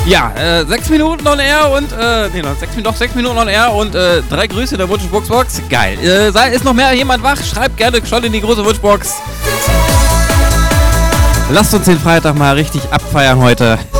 Ja, 6 Minuten on air und, noch 6 Minuten on air und 3 Grüße der Wunschbox. Geil. Ist noch mehr jemand wach? Schreibt gerne schon in die große Wunschbox. Lasst uns den Freitag mal richtig abfeiern heute.